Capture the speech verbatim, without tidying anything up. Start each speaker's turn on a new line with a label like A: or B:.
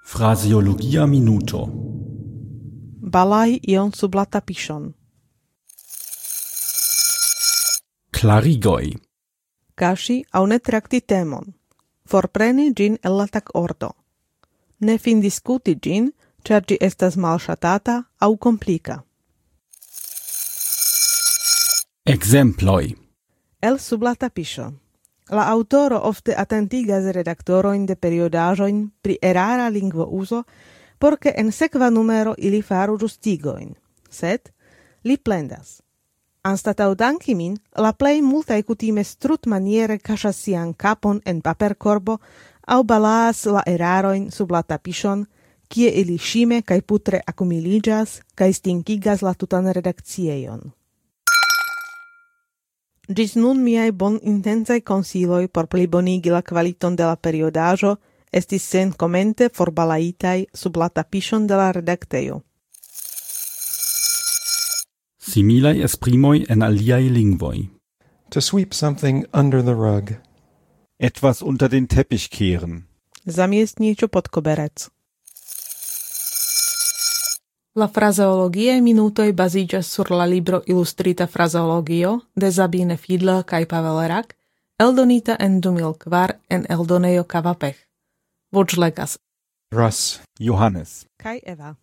A: Fraseologia minuto.
B: Balai ion sub la tapiŝon.
A: Klarigoj.
B: Kaŝi aŭ ne trakti temon. Forpreni ĝin el la takordo. Ne findiskuti ĝin, ĉar ĝi estas malŝatata aŭ komplika.
A: Ekzemploj.
B: El sub la tapiŝo. La aŭtoro ofte atentigas redaktorojn de periodaĵojn pri erara lingvouzo, por ke en sekva numero ili faru ĝustigojn. Sed li plendas. Anstataŭ danki min, la plej multaj kutime strutmaniere kaŝas sian kapon en paperkorbo aŭ balaas la erarojn sub la tapiŝon, kie ili ŝime kaj putre akumiliĝas kaj stinkigas la tutan redakciejon. Ĝis nun miaj bonintensaj konsiloj por plibonigi la kvaliton de la periodaĵo estis senkomente forbalaitaj sub la tapiŝon de la redaktejo.
A: Similaj esprimoj en aliaj lingvoj.
C: To sweep something under the rug.
D: Etwas unter den Teppich kehren.
B: Zamiest niečo pod koberec. La frazeologiae minutoj baziĝas sur la libro Ilustrita frazeologio de Sabine Fiedler kaj Pavel Rak, eldonita en du mil kvar en eldonejo Kavapech. Voĉlegas
D: Russ Johannes
B: kaj Eva.